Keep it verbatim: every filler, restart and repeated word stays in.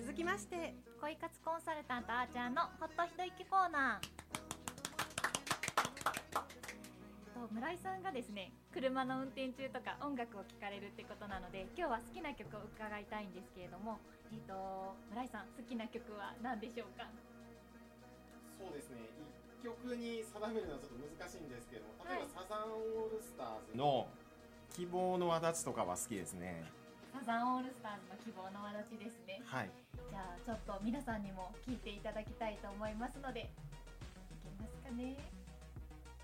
続きまして恋活コンサルタントあーちゃんのほっと一息コーナー。と村井さんがですね、車の運転中とか音楽を聴かれるってことなので、今日は好きな曲を伺いたいんですけれども、えー、と村井さん好きな曲は何でしょうか？ そうですね、一曲に定めるのはちょっと難しいんですけども、例えば、はい、サザンオールスターズの希望の輪立ちとかは好きですね。 サザンオールスターズの希望の輪立ちですね。 はい。 じゃあちょっと皆さんにも聴いていただきたいと思いますので、いけますかね。